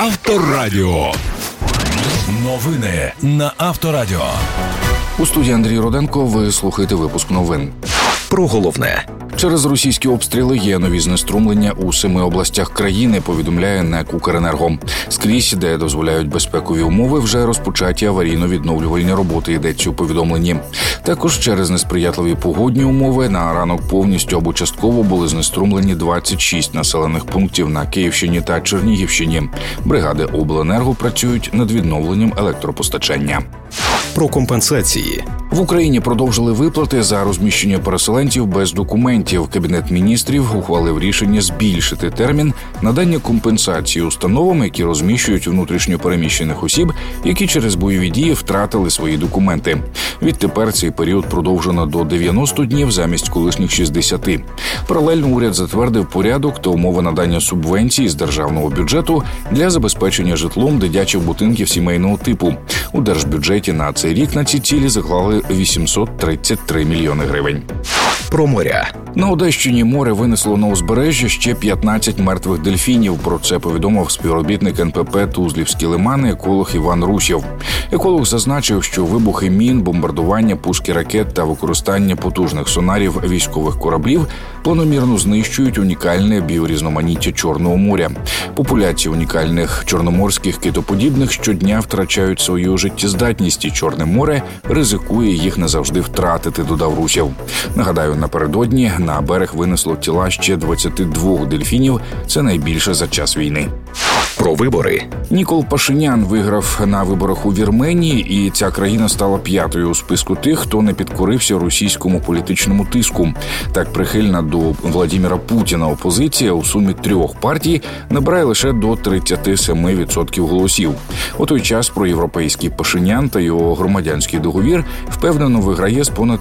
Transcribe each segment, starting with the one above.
Авторадіо. Новини на Авторадіо. У студії Андрій Руденко. Ви слухаєте випуск новин. Про головне. Через російські обстріли є нові знеструмлення у 7 областях країни, повідомляє НЕК «Укренерго». Скрізь, де дозволяють безпекові умови, вже розпочаті аварійно-відновлювальні роботи, йдеться у повідомленні. Також через несприятливі погодні умови на ранок повністю або частково були знеструмлені 26 населених пунктів на Київщині та Чернігівщині. Бригади обленерго працюють над відновленням електропостачання. Про компенсації. В Україні продовжили виплати за розміщення переселенців без документів. Кабінет міністрів ухвалив рішення збільшити термін надання компенсації установам, які розміщують внутрішньо переміщених осіб, які через бойові дії втратили свої документи. Відтепер цей період продовжено до 90 днів замість колишніх 60. Паралельно уряд затвердив порядок та умови надання субвенцій з державного бюджету для забезпечення житлом дитячих будинків сімейного типу. У держбюджеті на цей рік на ці цілі заклали 833 мільйони гривень. Про моря. На Одещині море винесло на узбережжя ще 15 мертвих дельфінів. Про це повідомив співробітник НПП «Тузлівські лимани» еколог Іван Русєв. Еколог зазначив, що вибухи мін, бомбардування, пуски ракет та використання потужних сонарів військових кораблів планомірно знищують унікальне біорізноманіття Чорного моря. Популяції унікальних чорноморських китоподібних щодня втрачають свою життєздатність, і Чорне море ризикує їх назавжди втратити, додав Русєв. Нагадаю, напередодні на берег винесло тіла ще 22 дельфінів. Це найбільше за час війни. Про вибори. Нікол Пашинян виграв на виборах у Вірменії, і ця країна стала 5-ю у списку тих, хто не підкорився російському політичному тиску. Так прихильна до Владимира Путіна опозиція у сумі 3 партій набирає лише до 37% голосів. У той час проєвропейський Пашинян та його громадянський договір впевнено виграє з понад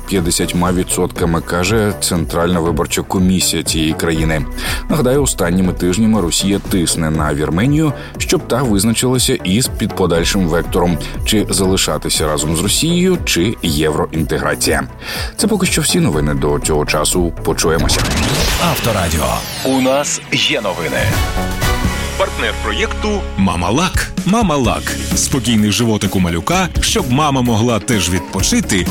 50%, каже Центральна виборча комісія цієї країни. Нагадаю, останніми тижнями Росія тисне на Вірменію, щоб та визначилася із під подальшим вектором, чи залишатися разом з Росією, чи євроінтеграція. Це поки що всі новини до цього часу. Почуємося. Авторадіо. У нас є новини. Партнер проєкту «Мама-Лак». «Мама-Лак» – спокійний животик у малюка, щоб мама могла теж відпочити